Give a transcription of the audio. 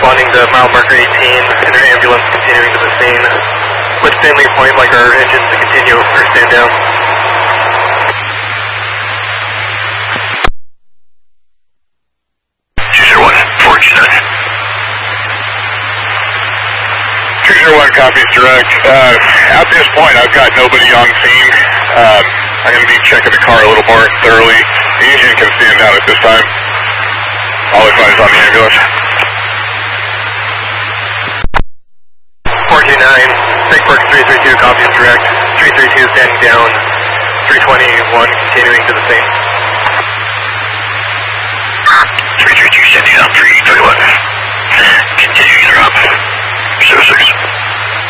responding to mile marker 18 and our ambulance continuing to the scene. With Stanley Point, like our engines to continue or stand down. Copies direct. At this point, I've got nobody on scene. I'm going to be checking the car a little more thoroughly. The engine can stand down at this time. All advise on the ambulance. 429, Big Perk 332, copies direct. 332 standing down. 321 continuing to the scene. 332 standing down. 331. Continuing their up. 06.